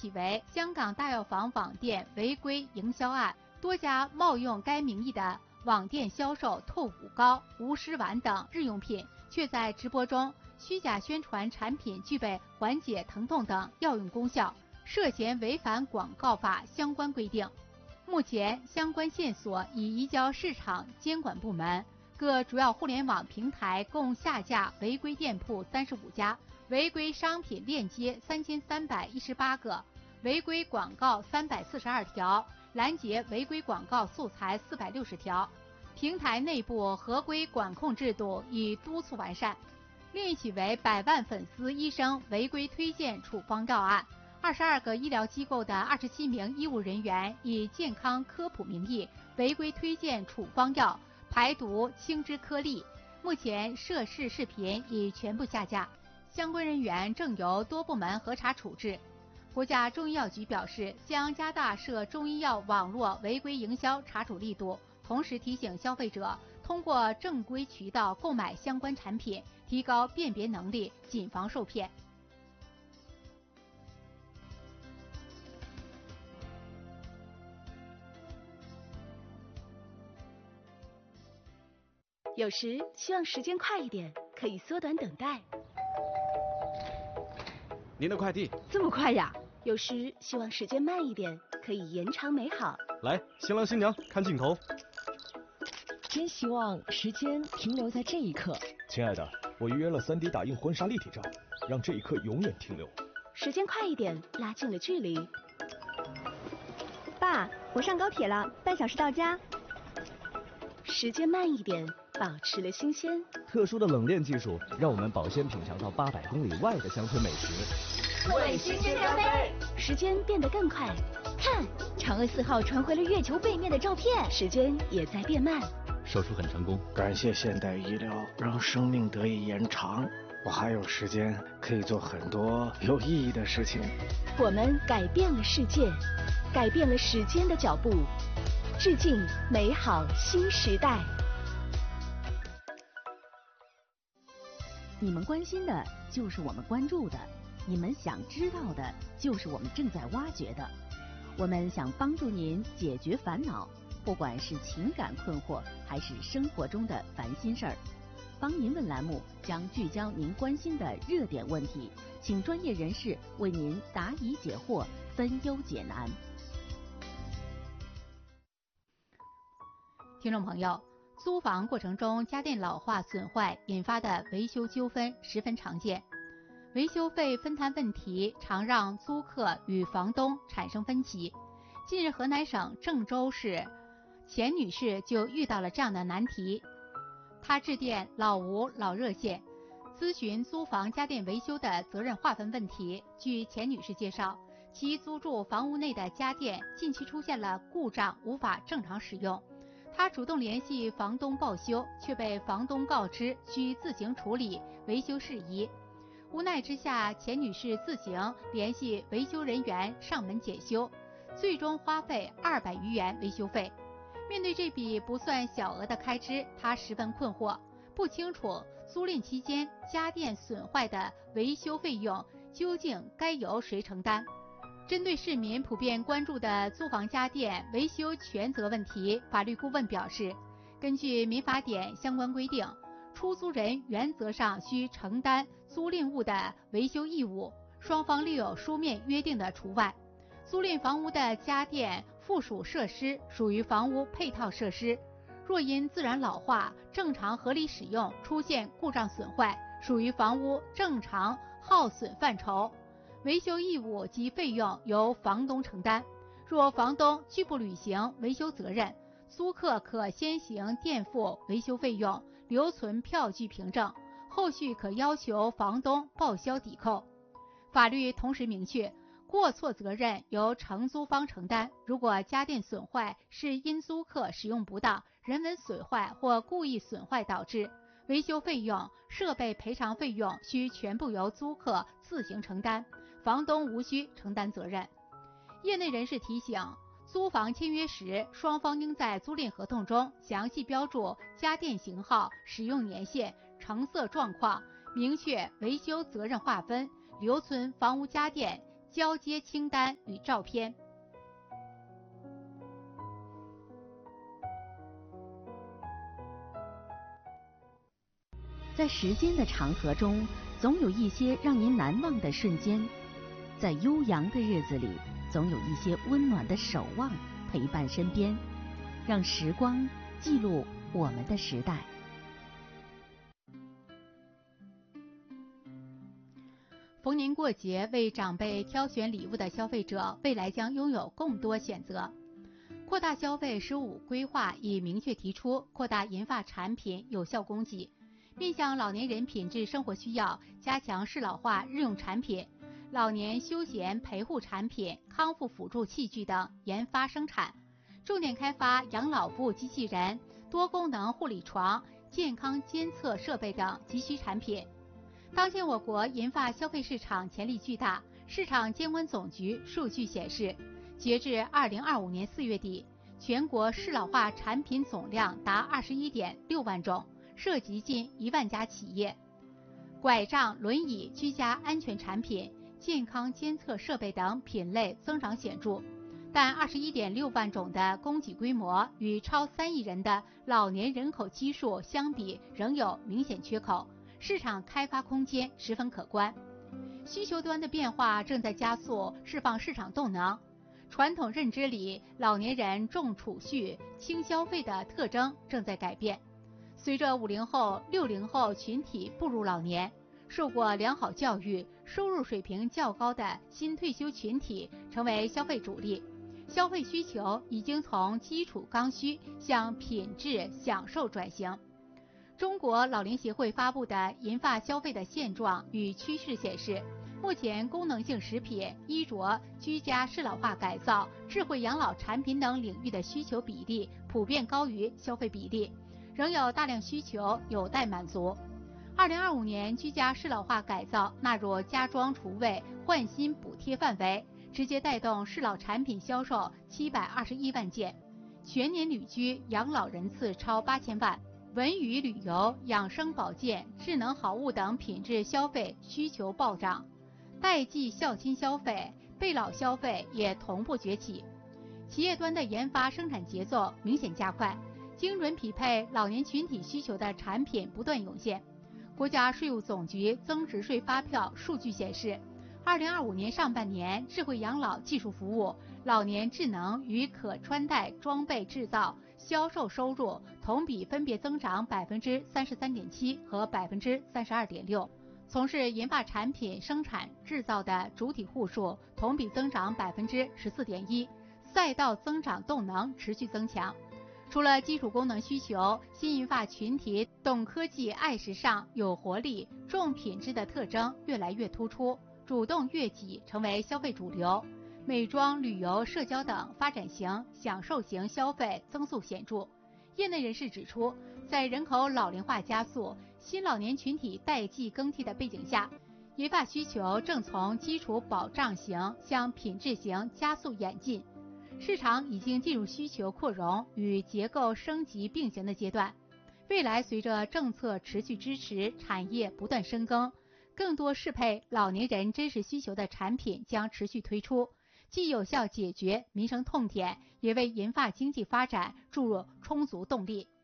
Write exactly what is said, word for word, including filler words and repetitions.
起为香港大药房网店违规营销案，多家冒用该名义的网店销售透五膏、无湿丸等日用品，却在直播中虚假宣传产品具备缓解疼痛等药用功效，涉嫌违反广告法相关规定。目前相关线索已移交市场监管部门，各主要互联网平台共下架违规店铺三十五家，违规商品链接三千三百一十八个，违规广告三百四十二条，拦截违规广告素材四百六十条。平台内部合规管控制度已督促完善。另一起为百万粉丝医生违规推荐处方药案，二十二个医疗机构的二十七名医务人员以健康科普名义违规推荐处方药排毒青汁颗粒，目前涉事视频已全部下架，相关人员正由多部门核查处置。国家中医药局表示，将加大涉中医药网络违规营销查处力度，同时提醒消费者通过正规渠道购买相关产品，提高辨别能力，谨防受骗。 有时希望时间快一点，可以缩短等待。 您的快递这么快呀？ 有时希望时间慢一点，可以延长美好。 来，新郎新娘看镜头。 真希望时间停留在这一刻。 亲爱的，我预约了 三 D 打印婚纱立体照，让这一刻永远停留。 时间快一点，拉近了距离。 爸，我上高铁了，半小时到家。 时间慢一点，保持了新鲜。 特殊的冷链技术让我们保鲜品尝到八百公里外的乡村美食。 为新鲜加倍， 时间变得更快。 看，嫦娥四号传回了月球背面的照片。 时间也在变慢。 手术很成功， 感谢现代医疗，让生命得以延长。我还有时间可以做很多有意义的事情。 我们改变了世界，改变了时间的脚步，致敬美好新时代。 你们关心的就是我们关注的，你们想知道的就是我们正在挖掘的。我们想帮助您解决烦恼，不管是情感困惑还是生活中的烦心事儿。帮您问栏目将聚焦您关心的热点问题，请专业人士为您答疑解惑，分忧解难。 听众朋友，租房过程中家电老化损坏引发的维修纠纷十分常见，维修费分摊问题常让租客与房东产生分歧。近日，河南省郑州市钱女士就遇到了这样的难题。她致电老吴老热线，咨询租房家电维修的责任划分问题。据钱女士介绍，其租住房屋内的家电近期出现了故障，无法正常使用。她主动联系房东报修，却被房东告知需自行处理维修事宜。无奈之下，钱女士自行联系维修人员上门检修，最终花费二百余元维修费。面对这笔不算小额的开支，她十分困惑，不清楚租赁期间家电损坏的维修费用究竟该由谁承担。针对市民普遍关注的租房家电维修权责问题，法律顾问表示，根据民法典相关规定，出租人原则上需承担租赁物的维修义务，双方另有书面约定的除外。租赁房屋的家电附属设施属于房屋配套设施，若因自然老化、正常合理使用出现故障损坏，属于房屋正常耗损范畴，维修义务及费用由房东承担。若房东拒不履行维修责任，租客可先行垫付维修费用，留存票据凭证，后续可要求房东报销抵扣。法律同时明确，过错责任由承租方承担。如果家电损坏是因租客使用不当、人为损坏或故意损坏导致，维修费用、设备赔偿费用需全部由租客自行承担，房东无需承担责任。业内人士提醒，租房签约时，双方应在租赁合同中详细标注家电型号、使用年限、成色状况，明确维修责任划分，留存房屋家电交接清单与照片。 在时间的长河中，总有一些让您难忘的瞬间；在悠扬的日子里，总有一些温暖的守望陪伴身边。让时光记录我们的时代。 逢年过节为长辈挑选礼物的消费者，未来将拥有更多选择。扩大消费“十五”规划已明确提出，扩大银发产品有效供给，面向老年人品质生活需要，加强适老化日用产品、老年休闲陪护产品、康复辅助器具等研发生产，重点开发养老服务机器人、多功能护理床、健康监测设备等急需产品。当前我国银发消费市场潜力巨大，市场监管总局数据显示，截至二零二五年四月底，全国适老化产品总量达二十一点六万种，涉及近一万家企业。拐杖、轮椅、居家安全产品、健康监测设备等品类增长显著，但二十一点六万种的供给规模与超三亿人的老年人口基数相比，仍有明显缺口，市场开发空间十分可观。需求端的变化正在加速释放市场动能。传统认知里，老年人重储蓄、轻消费的特征正在改变。随着五零后、六零后群体步入老年，受过良好教育、收入水平较高的新退休群体成为消费主力。消费需求已经从基础刚需向品质享受转型。中国老龄协会发布的银发消费的现状与趋势显示，目前功能性食品、衣着、居家适老化改造、智慧养老产品等领域的需求比例普遍高于消费比例，仍有大量需求有待满足。二零二五年居家适老化改造纳入家装厨卫换新补贴范围，直接带动适老产品销售七百二十一万件，全年旅居养老人次超八千万。文娱旅游、养生保健、智能好物等品质消费需求暴涨，代际孝亲消费、备老消费也同步崛起。企业端的研发生产节奏明显加快，精准匹配老年群体需求的产品不断涌现。国家税务总局增值税发票数据显示，二零二五年上半年，智慧养老技术服务、老年智能与可穿戴装备制造、销售收入同比分别增长百分之三十三点七和百分之三十二点六。从事银发产品生产制造的主体户数同比增长百分之十四点一，赛道增长动能持续增强。除了基础功能需求，新银发群体懂科技、爱时尚、有活力、重品质的特征越来越突出，主动悦己成为消费主流。美妆、旅游、社交等发展型、享受型消费增速显著。业内人士指出，在人口老龄化加速、新老年群体代际更替的背景下，银发需求正从基础保障型向品质型加速演进。市场已经进入需求扩容与结构升级并行的阶段。未来随着政策持续支持，产业不断深耕，更多适配老年人真实需求的产品将持续推出，既有效解决民生痛点，也为银发经济发展注入充足动力。